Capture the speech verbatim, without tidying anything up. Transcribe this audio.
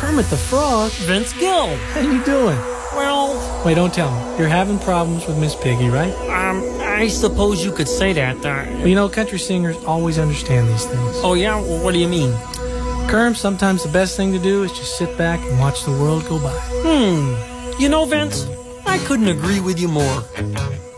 Kermit the Frog? Vince Gill. How you doing? Well... Wait, don't tell me. You're having problems with Miss Piggy, right? Um, I suppose you could say that. Uh, well, you know, country singers always understand these things. Oh, yeah? Well, what do you mean? Kerm, sometimes the best thing to do is just sit back and watch the world go by. Hmm. You know, Vince, I couldn't agree with you more.